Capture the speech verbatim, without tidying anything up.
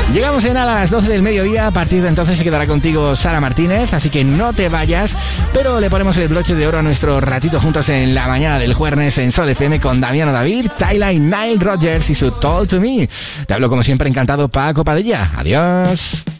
Llegamos en a las doce del mediodía. A partir de entonces se quedará contigo Sara Martínez, así que no te vayas, pero le ponemos el broche de oro a nuestro ratito juntos en la mañana del jueves en Sol F M con Damiano David, Tyla y Nile Rodgers y su Talk to Me. Te hablo como siempre encantado, Paco Padilla. Adiós.